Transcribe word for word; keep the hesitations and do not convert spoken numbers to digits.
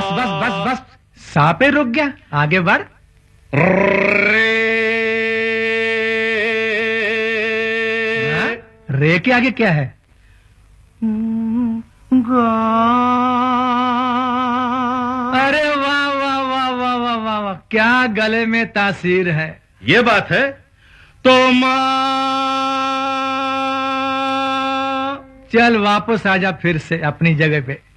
बस बस बस बस, सांपे रुक गया, आगे बढ़। रे हाँ? रे के आगे क्या है? गा। अरे वाह वाह वाह वाह वाह वाह वाह, क्या गले में तासीर है। ये बात है तो माँ। चल वापस आजा फिर से अपनी जगह पे।